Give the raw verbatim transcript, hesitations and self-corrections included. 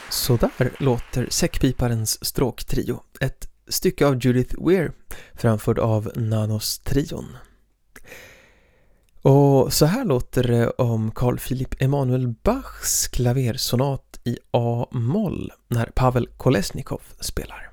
Så där låter Säckpiparens stråktrio, ett stycke av Judith Weir framförd av Nanos-trion. Och så här låter det om Carl Philipp Emanuel Bachs klaversonat i A-moll när Pavel Kolesnikov spelar.